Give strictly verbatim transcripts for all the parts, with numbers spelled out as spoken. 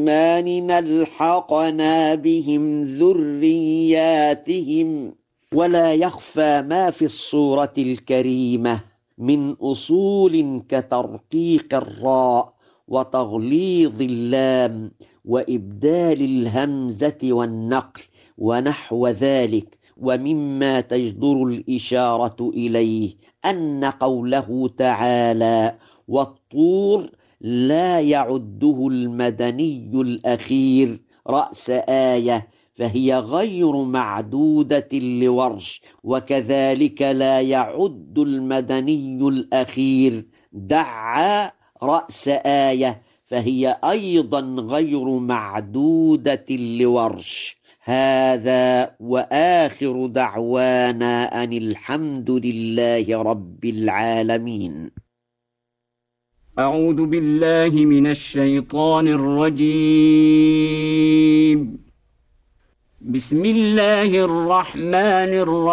أيمان ألحقنا بهم ذرياتهم. ولا يخفى ما في الصورة الكريمة من أصول كترقيق الراء وتغليظ اللام وإبدال الهمزة والنقل ونحو ذلك. ومما تجدر الإشارة إليه أن قوله تعالى والطور لا يعده المدني الأخير رأس آية، فهي غير معدودة لورش، وكذلك لا يعد المدني الأخير دعا رأس آية، فهي أيضا غير معدودة لورش. هذا وآخر دعوانا أن الحمد لله رب العالمين. أعوذ بالله من الشيطان الرجيم. بسم الله الرحمن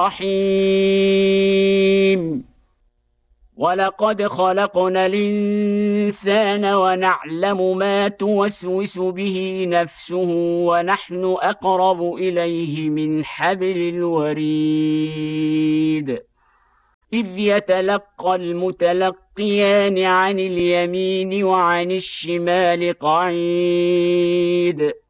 الرحيم. ولقد خلقنا الإنسان ونعلم ما توسوس به نفسه ونحن أقرب إليه من حبل الوريد. إذ يتلقى المتلقيان عن اليمين وعن الشمال قعيد.